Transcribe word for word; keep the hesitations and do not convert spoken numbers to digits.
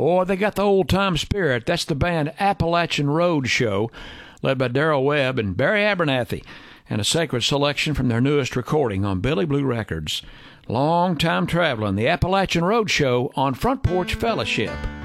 Boy, they got the old-time spirit. That's the band Appalachian Road Show, led by Darrell Webb and Barry Abernathy, and a sacred selection from their newest recording on Billy Blue Records. Long time traveling, the Appalachian Road Show on Front Porch Fellowship.